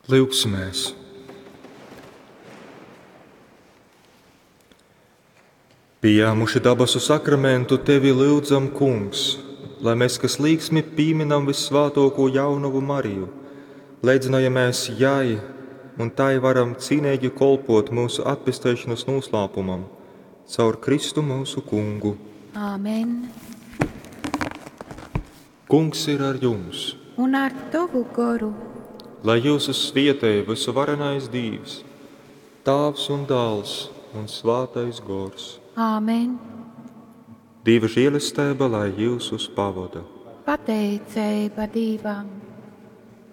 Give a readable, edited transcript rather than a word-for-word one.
Lūksimies! Pieņēmuši dabasu sakramentu tevi lūdzam, Kungs, lai mēs, kas līgsmi pieminam visvētāko jaunavu Mariju, leidzinājamies jai un tai varam cīnīgi kolpot mūsu atpestēšanas noslēpumam, caur Kristu mūsu Kungu. Āmen. Kungs ir ar jums! Un ar tavu garu. Lai jūsu svietē visu varenais Dievs, Tēvs un Dēls un Svētais Gors. Āmen. Dieva žēlastība, lai jūs pavada. Pateicība Dievam.